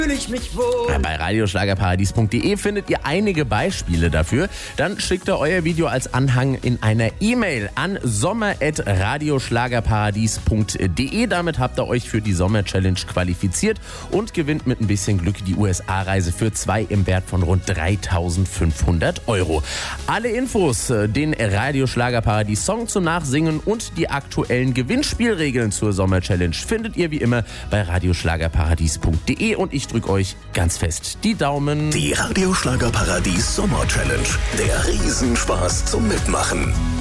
Fühle ich mich wohl. Bei radioschlagerparadies.de findet ihr einige Beispiele dafür. Dann schickt ihr euer Video als Anhang in einer E-Mail an sommer@radioschlagerparadies.de. Damit habt ihr euch für die Sommer-Challenge qualifiziert und gewinnt mit ein bisschen Glück die USA-Reise für 2 im Wert von rund 3.500 €. Alle Infos, den Radioschlagerparadies-Song zum Nachsingen und die aktuellen Gewinnspielregeln zur Sommer-Challenge findet ihr wie immer bei radioschlagerparadies.de und ich drücke euch ganz fest die Daumen. Die Radioschlagerparadies Sommer Challenge. Der Riesenspaß zum Mitmachen.